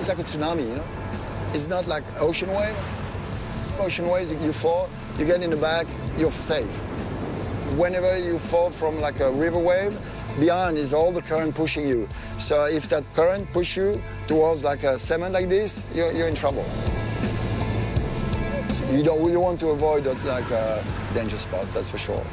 It's like a tsunami, you know? It's not like ocean wave. Ocean waves, you fall, you get in the back, you're safe. Whenever you fall from like a river wave, behind is all the current pushing you. So if that current push you towards like a cement like this, you're in trouble. You want to avoid that like danger spots, that's for sure.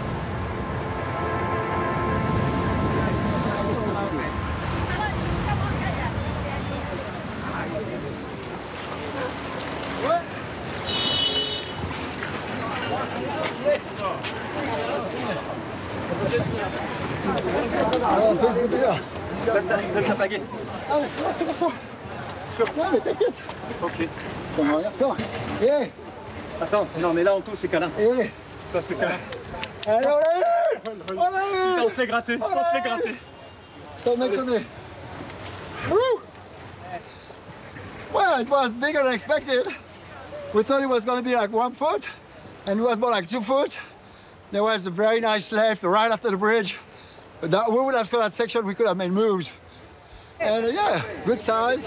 Ah mais c'est pour ça. Ouais mais t'inquiète. Ok. Comment regarde ça. Eh. Attends, non mais là en tout c'est câlin. Eh. Ça c'est câlin. Allez on l'a eu. On l'a eu. On se l'est gratté, on se l'est gratté. T'en déconnes. Woo. Well, it was bigger than expected. We thought it was going to be like 1 foot, and it was more like 2 foot. There was a very nice left right after the bridge. But that, we would have scored that section, we could have made moves. And yeah, good size.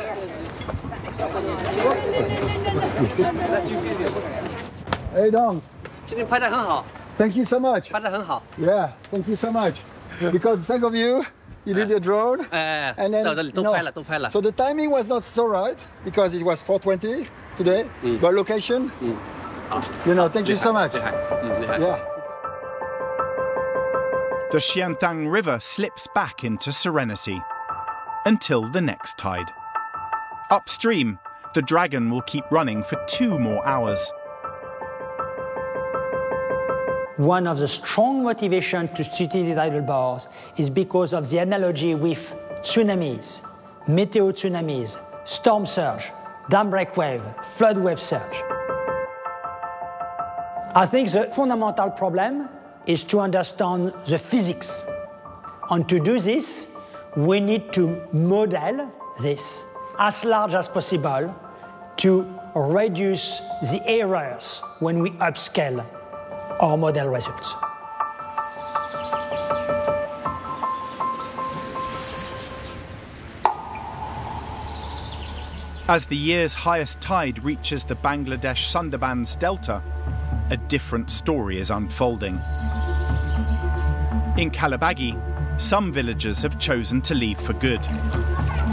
Hey Dong. 今天拍得很好， Thank you so much. 拍得很好。 Yeah, thank you so much. Because thank of you, you did your drone. 哎， And then, 在这里都 you know, 拍了，都拍了。 So the timing was not so right because it was 4:20 today. But location, you know, thank you so much. 厉害，厉害。 Yeah. The Xiantang River slips back into serenity until the next tide. Upstream, the Dragon will keep running for 2 more hours. One of the strong motivations to study the tidal bars is because of the analogy with tsunamis, meteo tsunamis, storm surge, dam break wave, flood wave surge. I think the fundamental problem is to understand the physics. And to do this, we need to model this as large as possible to reduce the errors when we upscale our model results. As the year's highest tide reaches the Bangladesh Sundarbans Delta, a different story is unfolding. In Kalabagi, some villagers have chosen to leave for good.